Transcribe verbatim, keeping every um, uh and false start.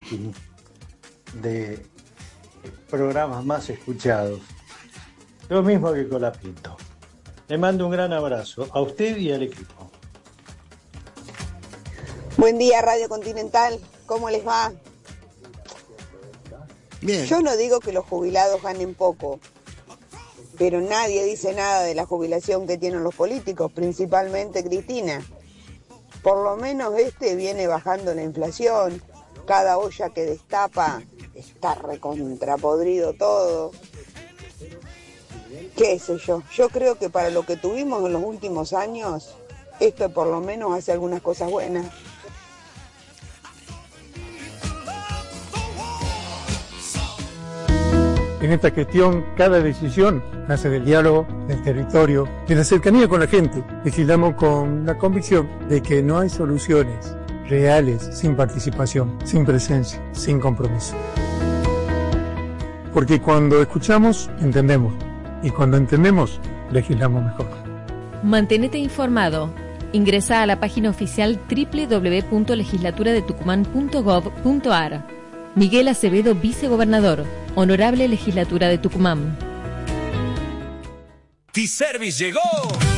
ranking de programas más escuchados. Lo mismo que Colapinto. Le mando un gran abrazo a usted y al equipo. Buen día, Radio Continental. ¿Cómo les va? Bien. Yo no digo que los jubilados ganen poco, pero nadie dice nada de la jubilación que tienen los políticos, principalmente Cristina. Por lo menos este viene bajando la inflación, cada olla que destapa está recontrapodrido todo. ¿Qué sé yo? Yo creo que para lo que tuvimos en los últimos años, esto por lo menos hace algunas cosas buenas. En esta gestión, cada decisión nace del diálogo, del territorio, de la cercanía con la gente. Legislamos con la convicción de que no hay soluciones reales sin participación, sin presencia, sin compromiso. Porque cuando escuchamos, entendemos. Y cuando entendemos, legislamos mejor. Mantenete informado. Ingresa a la página oficial doble u doble u doble u punto legislatura de tucumán punto gov punto ar. Miguel Acevedo, vicegobernador. Honorable Legislatura de Tucumán. T-Service llegó.